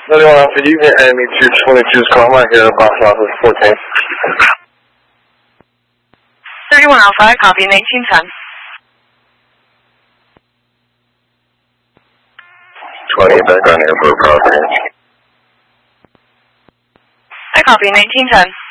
31 Alpha, you can hand me 222's car. I'm right here at box office 14. 31 Alpha, I copy 1910. 20 back on airport property. I copy 1910.